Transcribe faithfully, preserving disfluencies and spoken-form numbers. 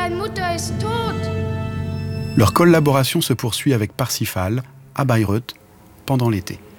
deine Mutter ist tot. Leur collaboration se poursuit avec Parsifal, à Bayreuth, pendant l'été.